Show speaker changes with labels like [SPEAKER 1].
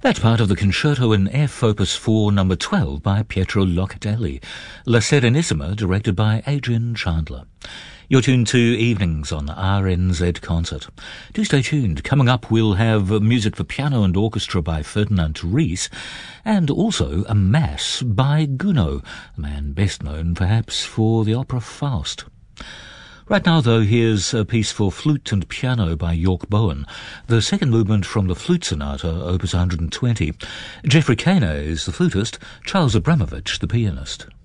[SPEAKER 1] That's part of the concerto in F Opus 4 No. 12 by Pietro Locatelli, La Serenissima directed by Adrian Chandler. You're tuned to Evenings on RNZ Concert. Do stay tuned. Coming up, we'll have music for piano and orchestra by Ferdinand Ries, and also a Mass by Gounod, a man best known perhaps for the opera Faust. Right now, though, here's a piece for flute and piano by York Bowen, the second movement from the Flute Sonata, Opus 120. Jeffrey Kaner is the flutist, Charles Abramovich the pianist.